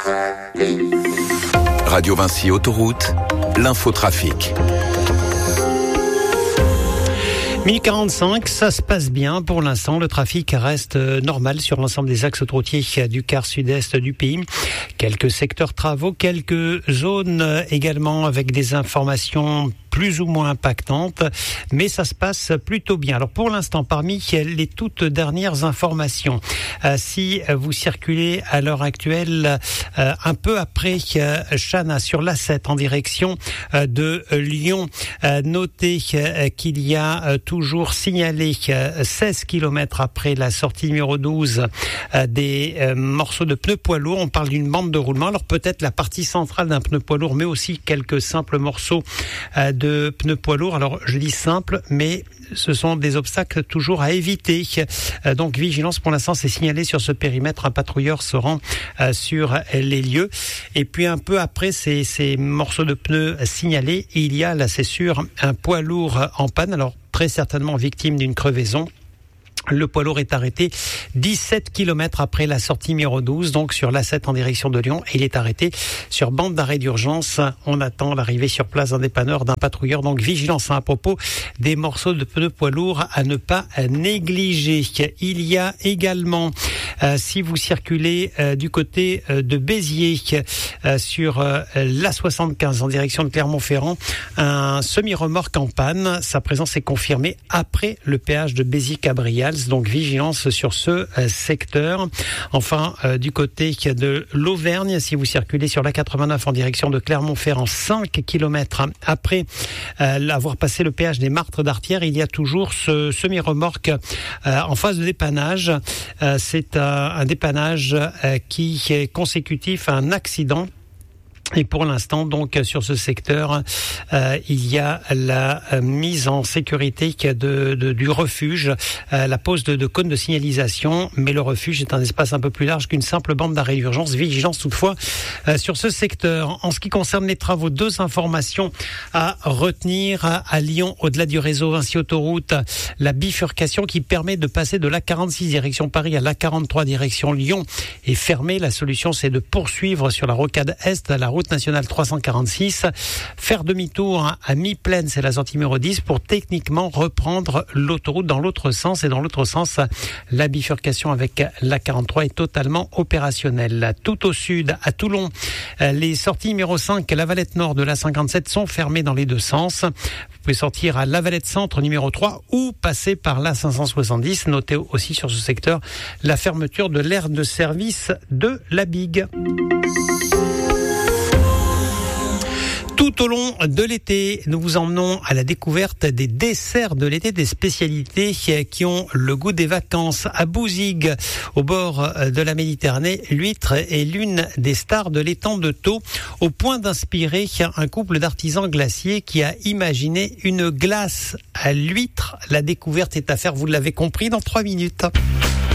Radio Vinci Autoroute, l'infotrafic. 1045, ça se passe bien pour l'instant. Le trafic reste normal sur l'ensemble des axes autoroutiers du quart sud-est du pays. Quelques secteurs travaux, quelques zones également avec des informations plus ou moins impactantes, mais ça se passe plutôt bien. Alors pour l'instant, parmi les toutes dernières informations, si vous circulez à l'heure actuelle un peu après Chana sur l'A7 en direction de Lyon, notez qu'il y a toujours signalé 16 km après la sortie numéro 12 des morceaux de pneus poids lourds. On parle d'une bande de roulement. Alors peut-être la partie centrale d'un pneu poids lourd, mais aussi quelques simples morceaux de pneus poids lourds. Alors je dis simple, mais ce sont des obstacles toujours à éviter. Donc vigilance, pour l'instant c'est signalé sur ce périmètre. Un patrouilleur se rend sur les lieux. Et puis un peu après ces morceaux de pneus signalés, il y a là c'est sûr un poids lourd en panne. Alors très certainement victime d'une crevaison. Le poids lourd est arrêté 17 km après la sortie numéro 12, donc sur l'A7 en direction de Lyon. Il est arrêté sur bande d'arrêt d'urgence. On attend l'arrivée sur place d'un dépanneur, d'un patrouilleur. Donc vigilance à propos des morceaux de pneus poids lourds à ne pas négliger. Il y a également, si vous circulez du côté de Béziers sur l'A75 en direction de Clermont-Ferrand, un semi-remorque en panne. Sa présence est confirmée après le péage de Béziers-Cabriales. Donc vigilance sur ce secteur. Enfin, du côté de l'Auvergne, si vous circulez sur l'A89 en direction de Clermont-Ferrand, 5 km après avoir passé le péage des Martres d'Artière, il y a toujours ce semi-remorque en phase de dépannage. C'est un dépannage qui est consécutif à un accident. Et pour l'instant, donc, sur ce secteur, il y a la mise en sécurité du refuge, la pose de cônes de signalisation, mais le refuge est un espace un peu plus large qu'une simple bande d'arrêt d'urgence. Vigilance toutefois sur ce secteur. En ce qui concerne les travaux, 2 informations à retenir à Lyon, au-delà du réseau Vinci Autoroute, la bifurcation qui permet de passer de l'A46 direction Paris à l'A43 direction Lyon est fermée. La solution, c'est de poursuivre sur la rocade Est, la route nationale 346, faire demi-tour à mi-plaine, c'est la sortie numéro 10, pour techniquement reprendre l'autoroute dans l'autre sens. Et dans l'autre sens, la bifurcation avec la 43 est totalement opérationnelle. Tout au sud, à Toulon, les sorties numéro 5, la Valette Nord de la 57 sont fermées dans les deux sens. Vous pouvez sortir à la Valette Centre numéro 3 ou passer par la 570. Notez aussi sur ce secteur la fermeture de l'aire de service de la Bigue. Tout au long de l'été, nous vous emmenons à la découverte des desserts de l'été, des spécialités qui ont le goût des vacances. À Bouzigues, au bord de la Méditerranée, l'huître est l'une des stars de l'étang de Thau, au point d'inspirer un couple d'artisans glaciers qui a imaginé une glace à l'huître. La découverte est à faire, vous l'avez compris, dans 3 minutes.